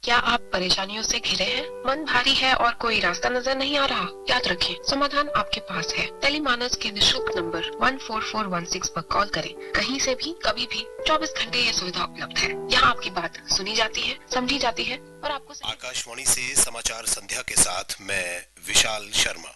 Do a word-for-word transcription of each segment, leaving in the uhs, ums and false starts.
क्या आप परेशानियों से घिरे हैं? मन भारी है और कोई रास्ता नजर नहीं आ रहा? याद रखें, समाधान आपके पास है। टेलीमानस के निशुल्क number one four four one six पर कॉल करें। कहीं से भी, कभी भी, चौबीस घंटे ये सुविधा उपलब्ध है। यहाँ आपकी बात सुनी जाती है, समझी जाती है और आपको आकाशवाणी से समाचार संध्या के साथ मैं विशाल शर्मा।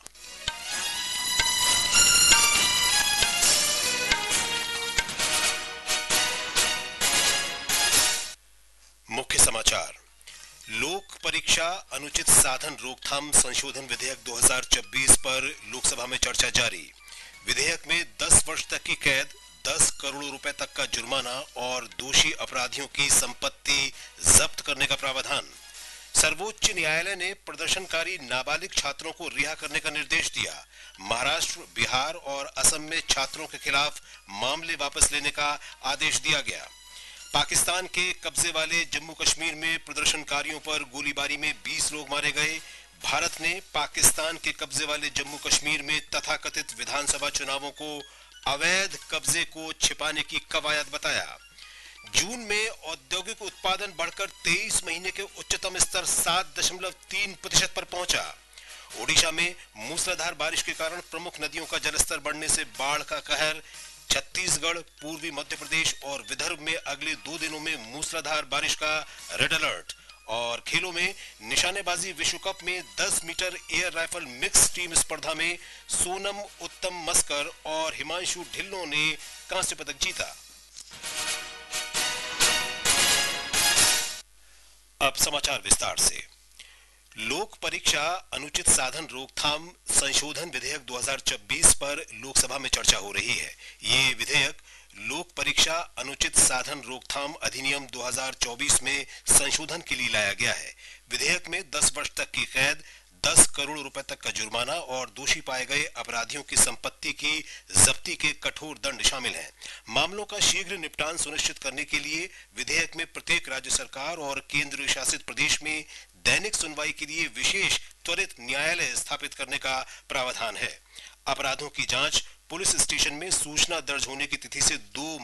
मुख्य समाचार। लोक परीक्षा अनुचित साधन रोकथाम संशोधन विधेयक दो हज़ार चौबीस पर लोकसभा में चर्चा जारी। विधेयक में दस वर्ष तक की कैद, दस करोड़ रुपए तक का जुर्माना और दोषी अपराधियों की संपत्ति जब्त करने का प्रावधान। सर्वोच्च न्यायालय ने प्रदर्शनकारी नाबालिग छात्रों को रिहा करने का निर्देश दिया। महाराष्ट्र, बिहार और असम में छात्रों के खिलाफ मामले वापस लेने का आदेश दिया गया। पाकिस्तान के कब्जे वाले जम्मू कश्मीर में प्रदर्शनकारियों पर गोलीबारी में बीस लोग मारे गए। भारत ने पाकिस्तान के कब्जे वाले जम्मू कश्मीर में तथाकथित विधानसभा चुनावों को अवैध कब्जे को छिपाने की कवायद बताया। जून में औद्योगिक उत्पादन बढ़कर तेईस महीने के उच्चतम स्तर सात दशमलव तीन प्रतिशत पर पहुंचा। ओडिशा में मूसलाधार बारिश के कारण प्रमुख नदियों का जलस्तर बढ़ने से बाढ़ का कहर। छत्तीसगढ़, पूर्वी मध्य प्रदेश और विदर्भ में अगले दो दिनों में मूसलाधार बारिश का रेड अलर्ट। और खेलों में निशानेबाजी विश्व कप में दस metre air rifle mix team स्पर्धा में सोनम उत्तम मस्कर और हिमांशु ढिल्लों ने कांस्य पदक जीता। अब समाचार विस्तार से। लोक परीक्षा अनुचित साधन रोकथाम संशोधन विधेयक दो हज़ार चौबीस पर लोकसभा में चर्चा हो रही है। ये विधेयक लोक परीक्षा अनुचित साधन रोकथाम अधिनियम दो हज़ार चौबीस में संशोधन के लिए लाया गया है। विधेयक में दस वर्ष तक की कैद, दस करोड़ रुपए तक का जुर्माना और दोषी पाए गए अपराधियों की संपत्ति की जब्ती के कठोर दंड शामिल हैं। मामलों का शीघ्र निपटान सुनिश्चित करने के लिए विधेयक में प्रत्येक राज्य सरकार और केंद्र शासित प्रदेश में दैनिक सुनवाई के लिए विशेष त्वरित न्यायालय स्थापित करने का प्रावधान है। अपराधों की जांच पुलिस स्टेशन में सूचना दर्ज होने की तिथि से दो